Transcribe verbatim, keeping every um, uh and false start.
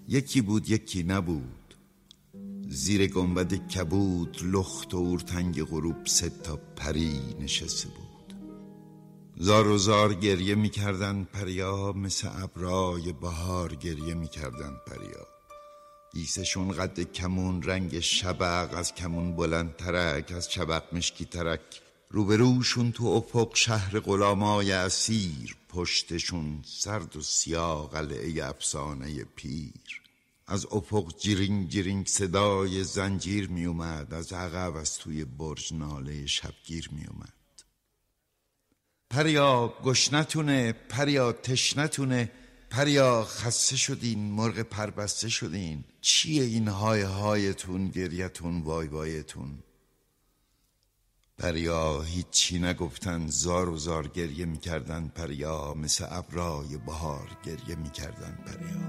یکی بود یکی نبود، زیر گنبد کبود لخت و اورتنگ غروب سه تا پری نشسته بود. زار و زار گریه میکردن پریا، مثل ابرای بهار گریه میکردن پریا. گیسشون قد کمون، رنگ شبق، از کمون بلند ترک، از شبق مشکی ترک. روبروشون تو افق شهر غلامای اسیر، پشتشون سرد و سیاه قلعه افسانه پیر. از افق جیرینگ جیرینگ صدای زنجیر می اومد، از عقب از توی برج ناله شبگیر می اومد. پریا گشنتونه، پریا تشنتونه، پریا خسته شدین، مرغ پربسته شدین. چیه این های هایتون، گریتون، وای وایتون؟ پریا هیچی نگفتن، زار و زار گریه میکردن پریا، مثل ابرای بهار گریه میکردن پریا.